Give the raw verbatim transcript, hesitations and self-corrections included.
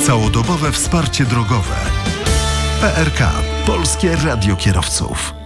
Całodobowe wsparcie drogowe. P R K. Polskie Radio Kierowców.